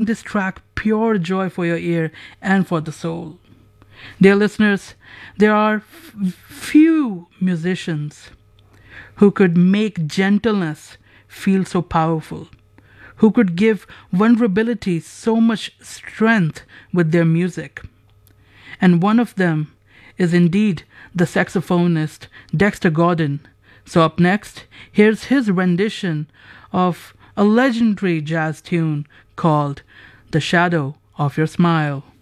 this track pure joy for your ear and for the soul. Dear listeners, there are few musicians who could make gentleness feel so powerful, who could give vulnerability so much strength with their music. And one of them is indeed the saxophonist Dexter Gordon. So up next, here's his rendition of a legendary jazz tune called The Shadow of Your Smile.